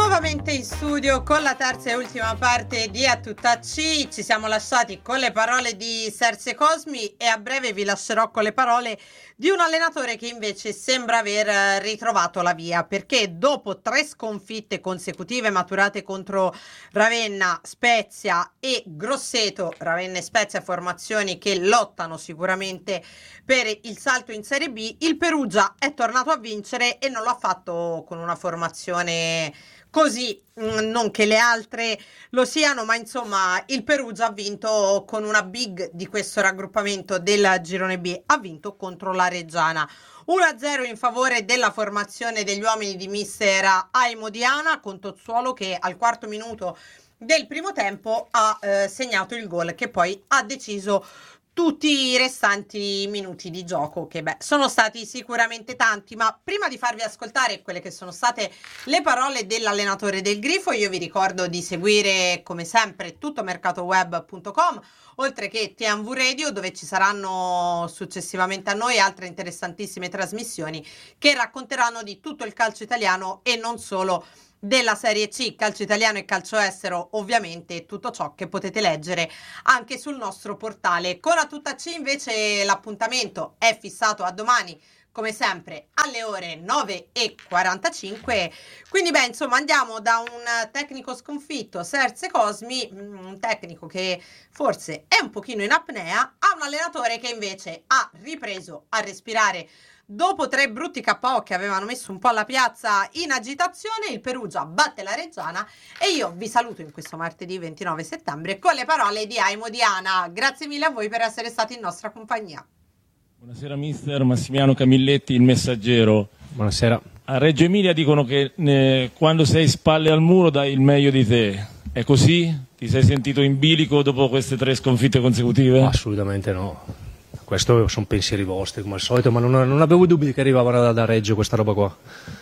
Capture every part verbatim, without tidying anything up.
Nuovamente in studio con la terza e ultima parte di A Tutta C. Ci siamo lasciati con le parole di Serse Cosmi e a breve vi lascerò con le parole di un allenatore che invece sembra aver ritrovato la via, perché dopo tre sconfitte consecutive maturate contro Ravenna, Spezia e Grosseto, Ravenna e Spezia formazioni che lottano sicuramente per il salto in Serie B, il Perugia è tornato a vincere e non lo ha fatto con una formazione così, non che le altre lo siano, ma insomma il Perugia ha vinto con una big di questo raggruppamento del Girone B, ha vinto contro la Reggiana. uno a zero in favore della formazione degli uomini di mister Aimo Diana, con Tozzuolo che al quarto minuto del primo tempo ha eh, segnato il gol che poi ha deciso tutti i restanti minuti di gioco, che beh, sono stati sicuramente tanti, ma prima di farvi ascoltare quelle che sono state le parole dell'allenatore del Grifo, io vi ricordo di seguire come sempre tutto mercatoweb punto com, oltre che T M V Radio, dove ci saranno successivamente a noi altre interessantissime trasmissioni che racconteranno di tutto il calcio italiano e non solo della Serie C, calcio italiano e calcio estero, ovviamente tutto ciò che potete leggere anche sul nostro portale. Con A Tutta C invece l'appuntamento è fissato a domani, come sempre alle ore nove e quarantacinque, quindi beh insomma andiamo da un tecnico sconfitto, Serse Cosmi, un tecnico che forse è un pochino in apnea, a un allenatore che invece ha ripreso a respirare dopo tre brutti K O che avevano messo un po' la piazza in agitazione. Il Perugia batte la Reggiana e io vi saluto in questo martedì ventinove settembre con le parole di Aimo Diana. Grazie mille a voi per essere stati in nostra compagnia. Buonasera mister, Massimiliano Camilletti, Il Messaggero. Buonasera. A Reggio Emilia dicono che eh, quando sei spalle al muro dai il meglio di te. È così? Ti sei sentito in bilico dopo queste tre sconfitte consecutive? Assolutamente no. Questo sono pensieri vostri come al solito, ma non, non avevo dubbi che arrivavano da, da Reggio questa roba qua.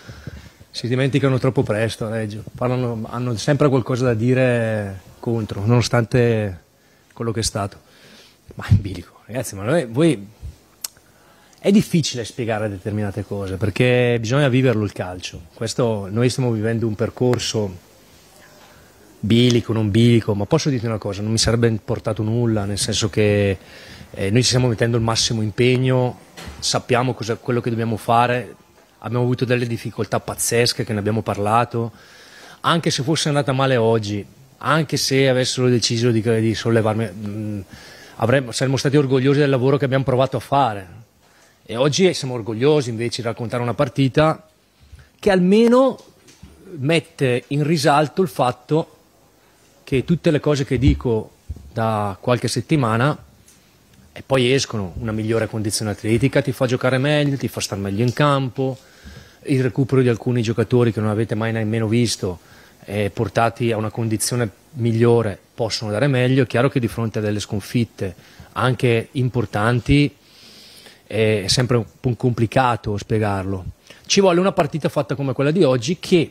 Si dimenticano troppo presto a Reggio, parlano, hanno sempre qualcosa da dire contro, nonostante quello che è stato. Ma in bilico, ragazzi, ma noi, voi... È difficile spiegare determinate cose perché bisogna viverlo il calcio. Questo, noi stiamo vivendo un percorso bilico, non bilico, ma posso dirti una cosa, non mi sarebbe importato nulla, nel senso che eh, noi ci stiamo mettendo il massimo impegno, sappiamo cosa, quello che dobbiamo fare, abbiamo avuto delle difficoltà pazzesche che ne abbiamo parlato, anche se fosse andata male oggi, anche se avessero deciso di, di sollevarmi, mh, avremmo, saremmo stati orgogliosi del lavoro che abbiamo provato a fare. E oggi siamo orgogliosi invece di raccontare una partita che almeno mette in risalto il fatto che tutte le cose che dico da qualche settimana e poi escono, una migliore condizione atletica ti fa giocare meglio, ti fa star meglio in campo, il recupero di alcuni giocatori che non avete mai nemmeno visto eh, portati a una condizione migliore possono dare meglio. È chiaro che di fronte a delle sconfitte anche importanti è sempre un po' complicato spiegarlo. Ci vuole una partita fatta come quella di oggi che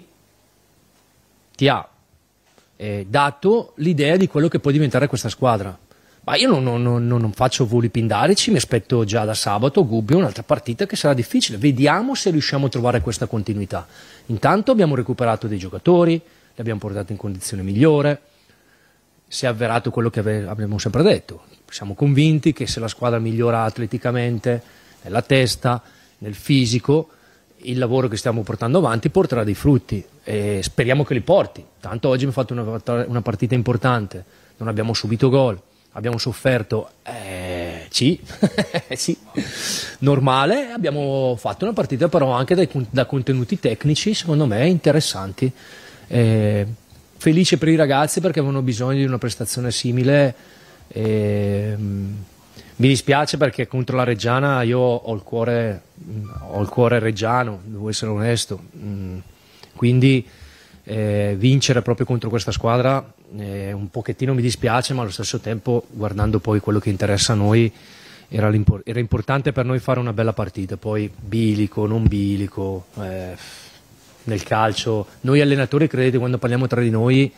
ti ha eh, dato l'idea di quello che può diventare questa squadra. Ma io non, non, non, non faccio voli pindarici, mi aspetto già da sabato Gubbio un'altra partita che sarà difficile. Vediamo se riusciamo a trovare questa continuità. Intanto abbiamo recuperato dei giocatori, li abbiamo portati in condizione migliore, si è avverato quello che ave- abbiamo sempre detto. Siamo convinti che se la squadra migliora atleticamente, nella testa, nel fisico, il lavoro che stiamo portando avanti porterà dei frutti e speriamo che li porti. Tanto oggi abbiamo fatto una, una partita importante, non abbiamo subito gol, abbiamo sofferto, eh, sì, sì, normale, abbiamo fatto una partita però anche dai, da contenuti tecnici secondo me interessanti. Eh, felice per i ragazzi perché avevano bisogno di una prestazione simile. E, mi dispiace perché contro la Reggiana io ho il cuore, ho il cuore reggiano, devo essere onesto, quindi eh, vincere proprio contro questa squadra eh, un pochettino mi dispiace, ma allo stesso tempo guardando poi quello che interessa a noi era, era importante per noi fare una bella partita. Poi bilico, non bilico, eh, nel calcio noi allenatori, credete, quando parliamo tra di noi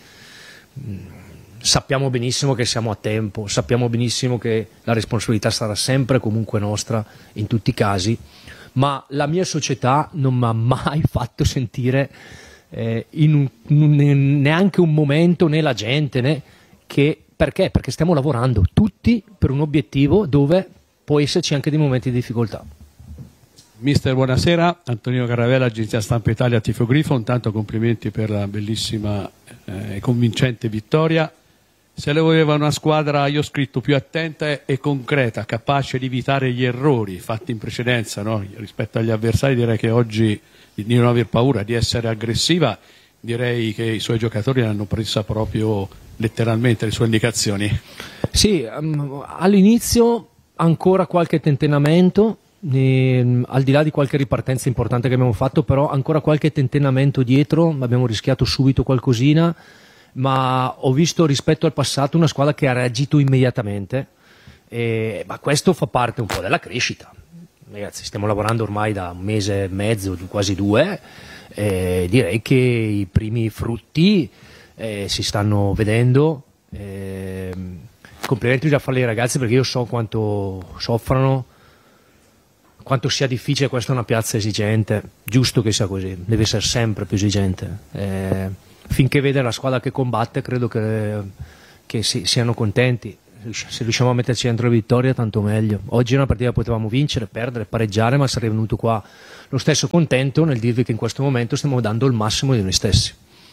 sappiamo benissimo che siamo a tempo, sappiamo benissimo che la responsabilità sarà sempre comunque nostra in tutti i casi, ma la mia società non mi ha mai fatto sentire eh, in un, un, neanche un momento né la gente né che perché? Perché stiamo lavorando tutti per un obiettivo dove può esserci anche dei momenti di difficoltà. Mister, buonasera, Antonino Carravella, Agenzia Stampa Italia, Tifo Grifo. Intanto complimenti per la bellissima e eh, convincente vittoria. Se lei voleva una squadra, io ho scritto, più attenta e concreta, capace di evitare gli errori fatti in precedenza, no? Rispetto agli avversari, direi che oggi di non aver paura, di essere aggressiva, direi che i suoi giocatori l'hanno presa proprio letteralmente le sue indicazioni. Sì, um, all'inizio ancora qualche tentennamento, eh, al di là di qualche ripartenza importante che abbiamo fatto, però ancora qualche tentennamento dietro, abbiamo rischiato subito qualcosina, ma ho visto rispetto al passato una squadra che ha reagito immediatamente, e, ma questo fa parte un po' della crescita. Ragazzi, stiamo lavorando ormai da un mese e mezzo, quasi due, e direi che i primi frutti eh, si stanno vedendo. Eh, complimenti già a farli ai ragazzi, perché io so quanto soffrano, quanto sia difficile. Questa è una piazza esigente, giusto che sia così, deve essere sempre più esigente. Eh, finché vede la squadra che combatte, credo che, che si, siano contenti. Se riusciamo a metterci dentro la vittoria, tanto meglio. Oggi è una partita che potevamo vincere, perdere, pareggiare, ma sarei venuto qua lo stesso contento nel dirvi che in questo momento stiamo dando il massimo di noi stessi.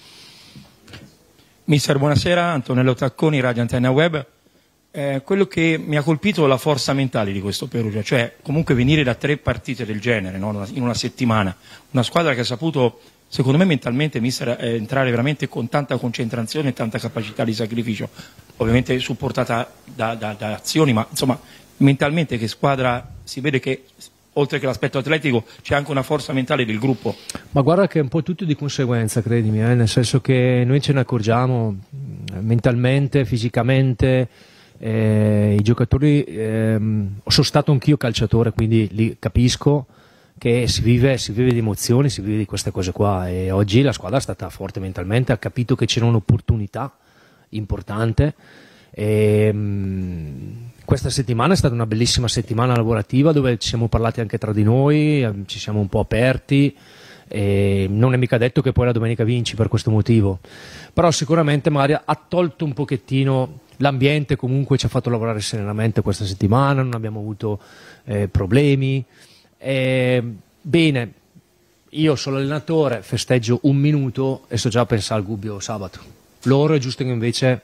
Mister, buonasera, Antonello Tacconi, Radio Antenna Web. Eh, quello che mi ha colpito è la forza mentale di questo Perugia, cioè comunque venire da tre partite del genere, no? In una settimana, una squadra che ha saputo, secondo me mentalmente, mister, eh, entrare veramente con tanta concentrazione e tanta capacità di sacrificio, ovviamente supportata da, da, da azioni, ma insomma mentalmente che squadra, si vede che oltre che l'aspetto atletico c'è anche una forza mentale del gruppo. Ma guarda che è un po' tutto di conseguenza, credimi, eh? Nel senso che noi ce ne accorgiamo mentalmente, fisicamente. Eh, i giocatori, ehm, sono stato anch'io calciatore, quindi li capisco che si vive, si vive di emozioni, si vive di queste cose qua, e oggi la squadra è stata forte mentalmente, ha capito che c'era un'opportunità importante, e, mh, questa settimana è stata una bellissima settimana lavorativa dove ci siamo parlati anche tra di noi, ci siamo un po' aperti, e non è mica detto che poi la domenica vinci per questo motivo, però sicuramente magari ha tolto un pochettino l'ambiente, comunque ci ha fatto lavorare serenamente questa settimana, non abbiamo avuto eh, problemi. Eh, bene, io sono allenatore, festeggio un minuto e sto già a pensare al Gubbio sabato. Loro è giusto che invece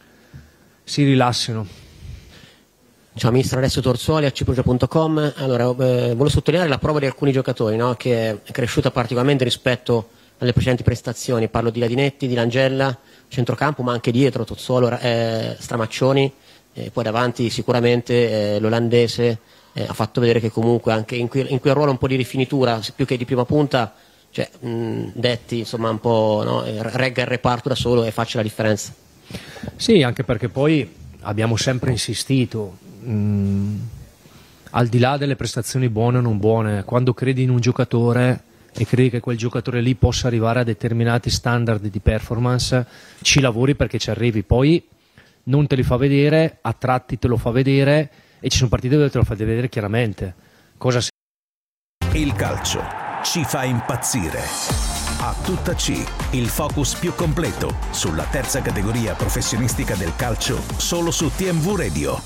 si rilassino. Ciao mister, Alessio Torzuoli a Ciprugia punto com. Allora, eh, volevo sottolineare la prova di alcuni giocatori, no? Che è cresciuta particolarmente rispetto alle precedenti prestazioni. Parlo di Ladinetti, di Langella, centrocampo, ma anche dietro Tozzuolo, eh, Stramaccioni, eh, poi davanti sicuramente eh, l'olandese eh, ha fatto vedere che comunque anche in, que- in quel ruolo un po' di rifinitura, più che di prima punta, cioè mh, Detti insomma un po', no? regga il reparto da solo e faccia la differenza. Sì, anche perché poi abbiamo sempre insistito, mh, al di là delle prestazioni buone o non buone, quando credi in un giocatore e credi che quel giocatore lì possa arrivare a determinati standard di performance, ci lavori perché ci arrivi. Poi non te li fa vedere, a tratti te lo fa vedere, e ci sono partite dove te lo fa vedere chiaramente. Cosa si... Il calcio ci fa impazzire. A tutta C, il focus più completo sulla terza categoria professionistica del calcio, solo su T M V Radio.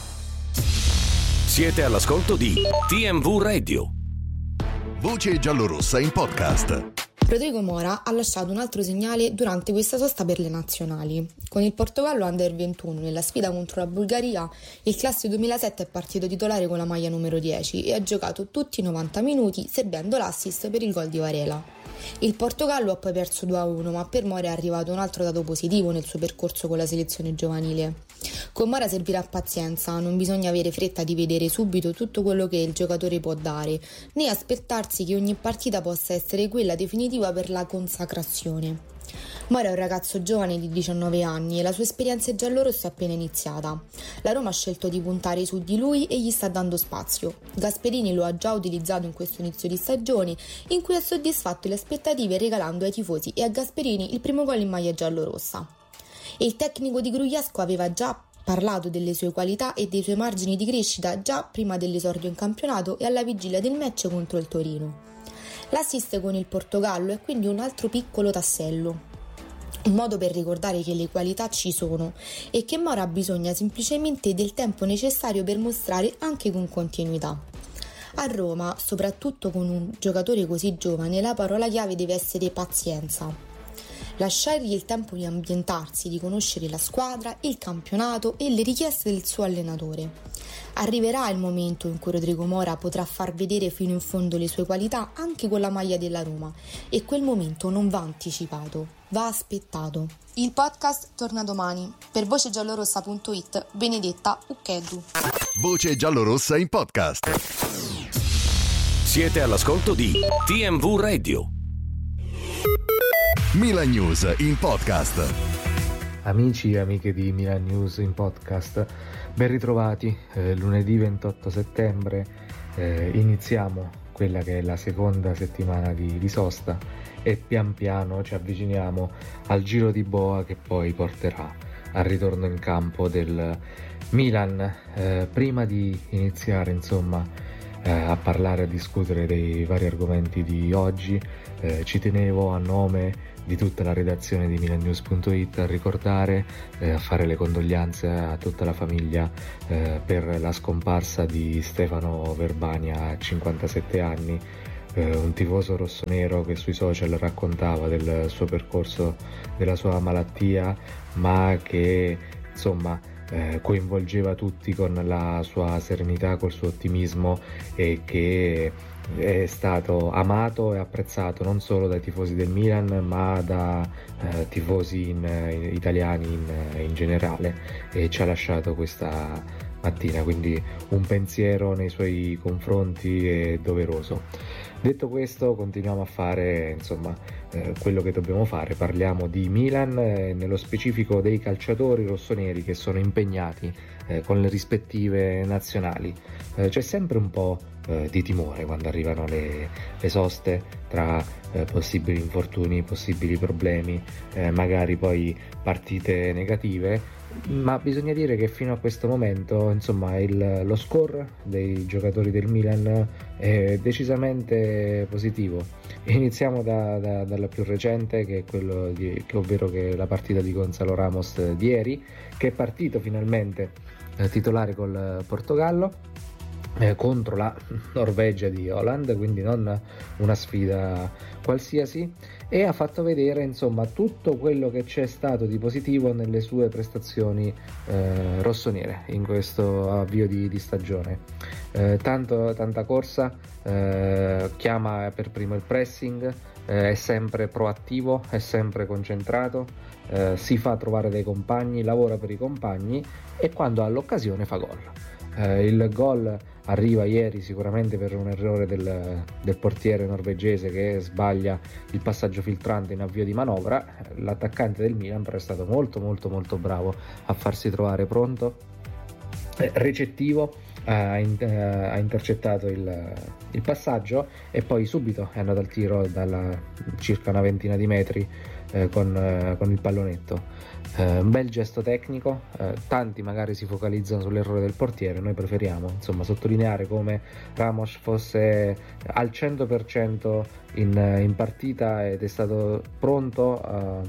Siete all'ascolto di T M V Radio. Voce giallorossa in podcast. Rodrigo Mora ha lasciato un altro segnale durante questa sosta per le nazionali. Con il Portogallo Under ventuno nella sfida contro la Bulgaria, il classe duemilasette è partito titolare con la maglia numero dieci e ha giocato tutti i novanta minuti, servendo l'assist per il gol di Varela. Il Portogallo ha poi perso due a uno, ma per Mora è arrivato un altro dato positivo nel suo percorso con la selezione giovanile. Con Mora servirà pazienza, non bisogna avere fretta di vedere subito tutto quello che il giocatore può dare, né aspettarsi che ogni partita possa essere quella definitiva per la consacrazione. Mora è un ragazzo giovane di diciannove anni e la sua esperienza giallorossa è appena iniziata. La Roma ha scelto di puntare su di lui e gli sta dando spazio. Gasperini lo ha già utilizzato in questo inizio di stagione, in cui ha soddisfatto le aspettative regalando ai tifosi e a Gasperini il primo gol in maglia giallorossa. Il tecnico di Grugliasco aveva già parlato delle sue qualità e dei suoi margini di crescita già prima dell'esordio in campionato e alla vigilia del match contro il Torino. L'assist con il Portogallo è quindi un altro piccolo tassello, un modo per ricordare che le qualità ci sono e che Mora bisogna semplicemente del tempo necessario per mostrare anche con continuità. A Roma, soprattutto con un giocatore così giovane, la parola chiave deve essere pazienza. Lasciargli il tempo di ambientarsi, di conoscere la squadra, il campionato e le richieste del suo allenatore. Arriverà il momento in cui Rodrigo Mora potrà far vedere fino in fondo le sue qualità anche con la maglia della Roma, e quel momento non va anticipato, va aspettato. Il podcast torna domani. Per voce giallorossa punto it, Benedetta Ucchedu. Voce giallorossa in podcast. Siete all'ascolto di T M V Radio. Milan News in podcast. Amici e amiche di Milan News in podcast, ben ritrovati. Eh, lunedì ventotto settembre eh, iniziamo quella che è la seconda settimana di, di sosta e pian piano ci avviciniamo al giro di boa che poi porterà al ritorno in campo del Milan. Eh, prima di iniziare insomma eh, a parlare, a discutere dei vari argomenti di oggi, eh, ci tenevo a nome di tutta la redazione di Milan News punto it a ricordare, eh, a fare le condoglianze a tutta la famiglia eh, per la scomparsa di Stefano Verbania a cinquantasette anni, eh, un tifoso rossonero che sui social raccontava del suo percorso, della sua malattia, ma che insomma eh, coinvolgeva tutti con la sua serenità, col suo ottimismo, e che è stato amato e apprezzato non solo dai tifosi del Milan ma da eh, tifosi in, in, italiani in, in generale, e ci ha lasciato questa mattina, quindi un pensiero nei suoi confronti è doveroso. Detto questo, continuiamo a fare insomma eh, quello che dobbiamo fare. Parliamo di Milan, eh, nello specifico dei calciatori rossoneri che sono impegnati eh, con le rispettive nazionali. Eh, c'è sempre un po' eh, di timore quando arrivano le, le soste, tra eh, possibili infortuni, possibili problemi, eh, magari poi partite negative. Ma bisogna dire che fino a questo momento insomma il, lo score dei giocatori del Milan è decisamente positivo. Iniziamo da, da, dalla più recente, che è quello di, che, ovvero che la partita di Gonzalo Ramos di ieri, che è partito finalmente eh, titolare col Portogallo eh, contro la Norvegia di Haaland, quindi non una sfida qualsiasi, e ha fatto vedere insomma tutto quello che c'è stato di positivo nelle sue prestazioni eh, rossonere in questo avvio di, di stagione. Eh, tanto, tanta corsa, eh, chiama per primo il pressing, eh, è sempre proattivo, è sempre concentrato, eh, si fa trovare dai compagni, lavora per i compagni e quando ha l'occasione fa gol. Eh, il gol arriva ieri sicuramente per un errore del, del portiere norvegese che sbaglia il passaggio filtrante in avvio di manovra. L'attaccante del Milan però è stato molto molto molto bravo a farsi trovare pronto, eh, recettivo, ha, in, eh, ha intercettato il, il passaggio e poi subito è andato al tiro dalla circa una ventina di metri eh, con, eh, con il pallonetto. Uh, un bel gesto tecnico, uh, tanti magari si focalizzano sull'errore del portiere, noi preferiamo insomma sottolineare come Ramos fosse al cento per cento in, in partita ed è stato pronto uh,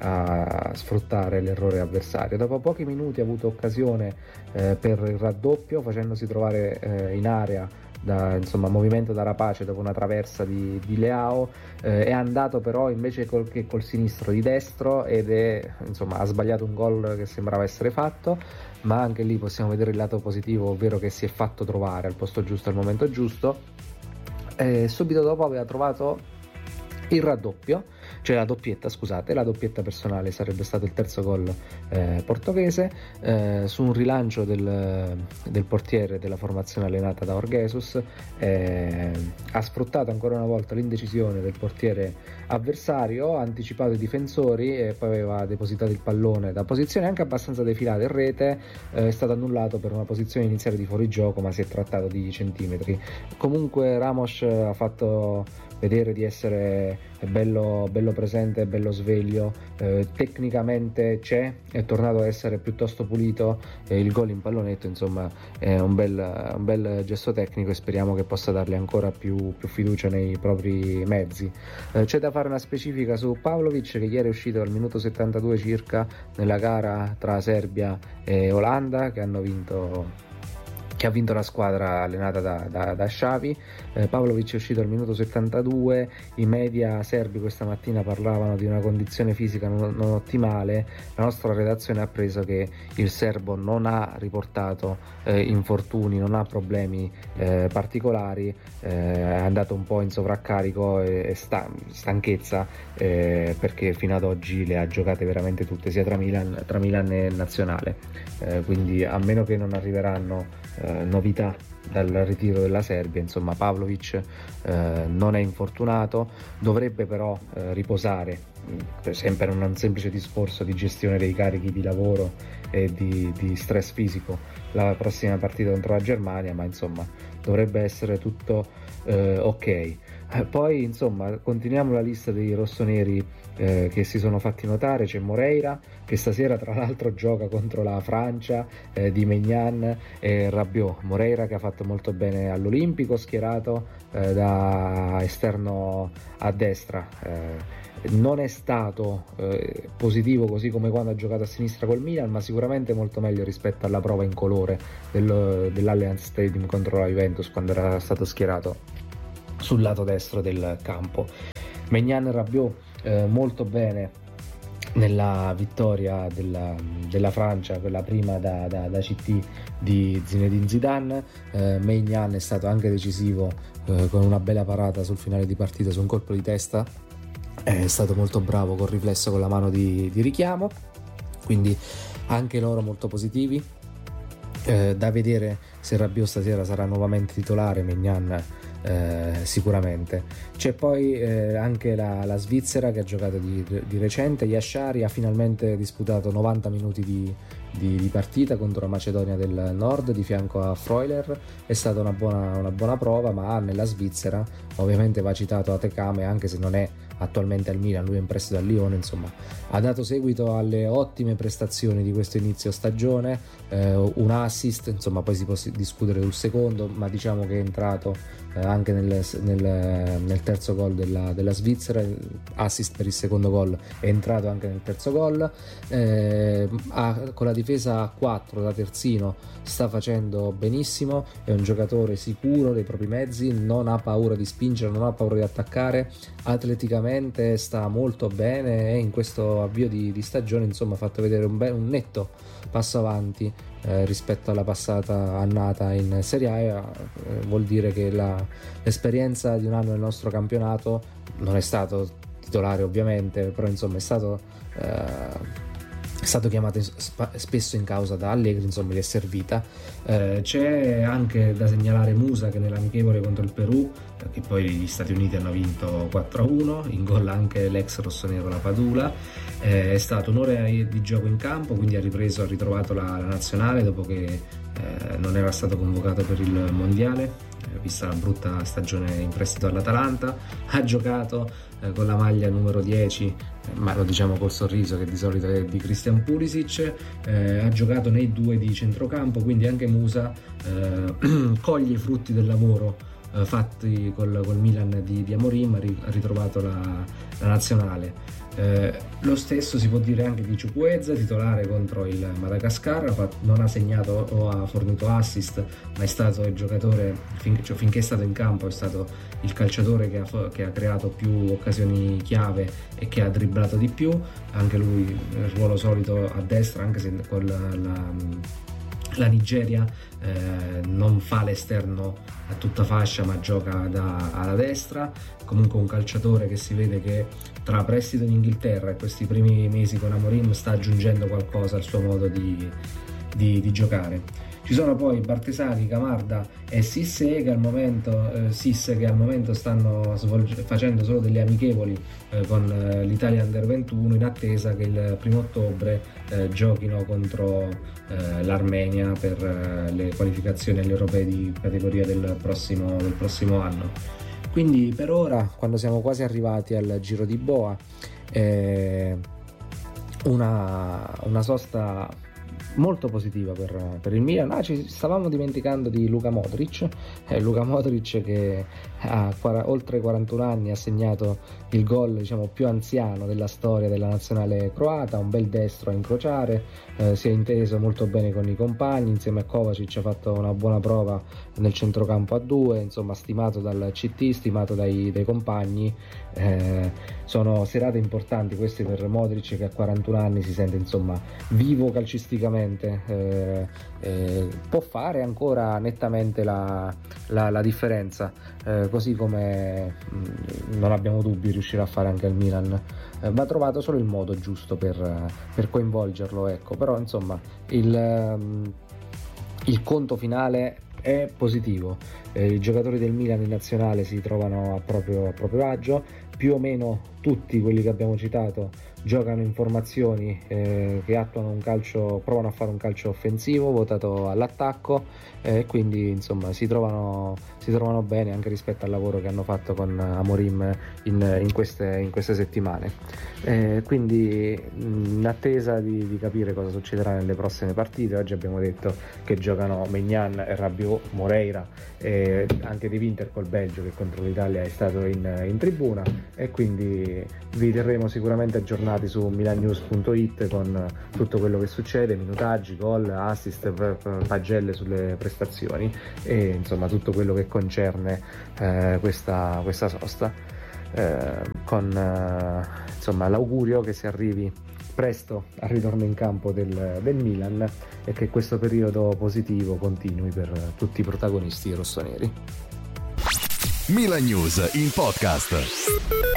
a sfruttare l'errore avversario. Dopo pochi minuti ha avuto occasione uh, per il raddoppio, facendosi trovare uh, in area da insomma movimento da rapace dopo una traversa di, di Leao, eh, è andato però invece col, che col sinistro di destro ed è insomma ha sbagliato un gol che sembrava essere fatto, ma anche lì possiamo vedere il lato positivo, ovvero che si è fatto trovare al posto giusto al momento giusto. E subito dopo aveva trovato il raddoppio, cioè la doppietta, scusate, la doppietta personale, sarebbe stato il terzo gol eh, portoghese, eh, su un rilancio del, del portiere della formazione allenata da Jorge Jesus. Eh, ha sfruttato ancora una volta l'indecisione del portiere avversario, ha anticipato i difensori e poi aveva depositato il pallone da posizione anche abbastanza defilata in rete. Eh, è stato annullato per una posizione iniziale di fuorigioco, ma si è trattato di centimetri. Comunque Ramos ha fatto vedere di essere è bello, bello presente, bello sveglio, eh, tecnicamente c'è, è tornato a essere piuttosto pulito, eh, il gol in pallonetto insomma è un bel, un bel gesto tecnico e speriamo che possa dargli ancora più, più fiducia nei propri mezzi. Eh, c'è da fare una specifica su Pavlovic, che ieri è uscito al minuto settantadue circa nella gara tra Serbia e Olanda, che hanno vinto che ha vinto la squadra allenata da, da, da Xavi. eh, Pavlovic è uscito al minuto settantadue, i media serbi questa mattina parlavano di una condizione fisica non, non ottimale. La nostra redazione ha appreso che il serbo non ha riportato eh, infortuni, non ha problemi eh, particolari, eh, è andato un po' in sovraccarico e, e sta, stanchezza eh, perché fino ad oggi le ha giocate veramente tutte, sia tra Milan, tra Milan e Nazionale, eh, quindi a meno che non arriveranno Eh, novità dal ritiro della Serbia, insomma Pavlovic eh, non è infortunato, dovrebbe però eh, riposare, per sempre in un semplice discorso di gestione dei carichi di lavoro e di, di stress fisico la prossima partita contro la Germania, ma insomma dovrebbe essere tutto eh, ok. Eh, poi insomma continuiamo la lista dei rossoneri eh, che si sono fatti notare. C'è Moreira, che stasera tra l'altro gioca contro la Francia, eh, di Maignan e Rabiot. Moreira che ha fatto molto bene all'Olimpico, schierato eh, da esterno a destra. Eh, non è stato eh, positivo così come quando ha giocato a sinistra col Milan, ma sicuramente molto meglio rispetto alla prova in colore del, dell'Allianz Stadium contro la Juventus, quando era stato schierato sul lato destro del campo. Maignan e Rabiot eh, molto bene nella vittoria della, della Francia, quella prima da, da, da C T di Zinedine Zidane. eh, Maignan è stato anche decisivo eh, con una bella parata sul finale di partita su un colpo di testa, è stato molto bravo col riflesso con la mano di, di richiamo, quindi anche loro molto positivi. Eh, da vedere se Rabiot stasera sarà nuovamente titolare, Maignan eh, sicuramente. C'è poi eh, anche la, la Svizzera che ha giocato di, di recente. Yashari ha finalmente disputato novanta minuti di, di, di partita contro la Macedonia del Nord di fianco a Freuler. È stata una buona, una buona prova, ma nella Svizzera ovviamente va citato Atekame, anche se non è attualmente al Milan, lui è in prestito al Lione. Insomma, ha dato seguito alle ottime prestazioni di questo inizio stagione, eh, un assist, insomma poi si può discutere sul secondo, ma diciamo che è entrato eh, anche nel, nel, nel terzo gol della, della Svizzera, assist per il secondo gol, è entrato anche nel terzo gol. eh, ha, con la difesa a quattro da terzino sta facendo benissimo, è un giocatore sicuro dei propri mezzi, non ha paura di spingere, non ha paura di attaccare, atleticamente sta molto bene e in questo avvio di, di stagione insomma ha fatto vedere un, be- un netto passo avanti eh, rispetto alla passata annata in Serie A. Eh, vuol dire che la, l'esperienza di un anno nel nostro campionato, non è stato titolare ovviamente, però insomma è stato eh, è stato chiamato spesso in causa da Allegri, insomma gli è servita. Eh, c'è anche da segnalare Musa, che nell'amichevole contro il Perù, che poi gli Stati Uniti hanno vinto quattro a uno, in gol anche l'ex rossonero La Padula. Eh, è stato un'ora di gioco in campo, quindi ha ripreso, ha ritrovato la, la nazionale dopo che eh, non era stato convocato per il mondiale, eh, vista la brutta stagione in prestito all'Atalanta. Ha giocato eh, con la maglia numero dieci, eh, ma lo diciamo col sorriso che di solito è di Christian Pulisic. Eh, ha giocato nei due di centrocampo, quindi anche Musa eh, coglie i frutti del lavoro eh, fatti col, col Milan di, di Amorim, ha, ri, ha ritrovato la, la nazionale. Eh, lo stesso si può dire anche di Chukwueze, titolare contro il Madagascar. Non ha segnato o ha fornito assist, ma è stato il giocatore fin, cioè, finché è stato in campo, è stato il calciatore che ha, che ha creato più occasioni chiave e che ha dribblato di più. Anche lui il ruolo solito a destra, anche se con la, la La Nigeria eh, non fa l'esterno a tutta fascia, ma gioca da, alla destra. Comunque un calciatore che si vede che tra prestito in Inghilterra e questi primi mesi con Amorim sta aggiungendo qualcosa al suo modo di, di, di giocare. Ci sono poi Bartesani, Camarda e Sisse che al momento, eh, Sisse che al momento stanno svolge, facendo solo delle amichevoli eh, con eh, l'Italia Under ventuno, in attesa che il primo ottobre eh, giochino contro eh, l'Armenia per eh, le qualificazioni agli europei di categoria del prossimo, del prossimo anno. quindi per ora, quando siamo quasi arrivati al Giro di Boa, eh, una, una sosta molto positiva per, per il Milan. Ah, ci stavamo dimenticando di Luka Modric, eh, Luka Modric che ha quara, oltre quarantuno anni, ha segnato il gol, diciamo, più anziano della storia della nazionale croata, un bel destro a incrociare, eh, si è inteso molto bene con i compagni, insieme a Kovacic ha fatto una buona prova nel centrocampo a due, insomma stimato dal C T, stimato dai, dai compagni. Eh, sono serate importanti queste per Modric, che a quarantuno anni si sente insomma vivo calcisticamente, eh, eh, può fare ancora nettamente la, la, la differenza, eh, così come mh, non abbiamo dubbi riuscirà a fare anche il Milan. Eh, va trovato solo il modo giusto per, per coinvolgerlo, ecco. Però insomma il, um, il conto finale è positivo, eh, i giocatori del Milan in nazionale si trovano a proprio, a proprio agio, più o meno tutti quelli che abbiamo citato giocano in formazioni eh, che attuano un calcio, provano a fare un calcio offensivo votato all'attacco, e eh, quindi insomma si trovano, si trovano bene anche rispetto al lavoro che hanno fatto con Amorim in, in, queste, in queste settimane. Eh, quindi in attesa di, di capire cosa succederà nelle prossime partite. Oggi abbiamo detto che giocano Maignan e Rabiot, Moreira, e anche Di Winter col Belgio, che contro l'Italia è stato in, in tribuna, e quindi vi terremo sicuramente aggiornati su milan news punto it con tutto quello che succede, minutaggi, gol, assist, pagelle sulle prestazioni e insomma tutto quello che concerne eh, questa, questa sosta, eh, con eh, insomma l'augurio che si arrivi presto al ritorno in campo del, del Milan e che questo periodo positivo continui per tutti i protagonisti rossoneri. Milan News in podcast.